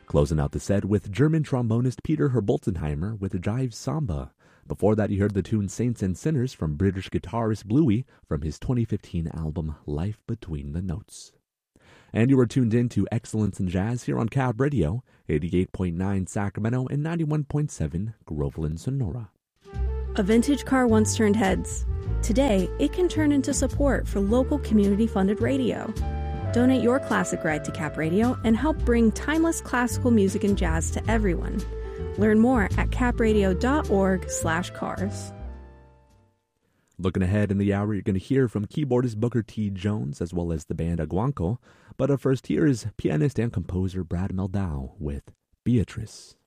Closing out the set with German trombonist Peter Herbolzenheimer with Jive Samba. Before that, you heard the tune Saints and Sinners from British guitarist Bluey from his 2015 album Life Between the Notes. And you were tuned in to Excellence in Jazz here on Cap Radio, 88.9 Sacramento and 91.7 Groveland, Sonora. A vintage car once turned heads. Today, it can turn into support for local community-funded radio. Donate your classic ride to Cap Radio and help bring timeless classical music and jazz to everyone. Learn more at capradio.org/cars. Looking ahead in the hour, you're going to hear from keyboardist Booker T. Jones as well as the band Aguanco. But up first, here is pianist and composer Brad Meldau with Beatrice.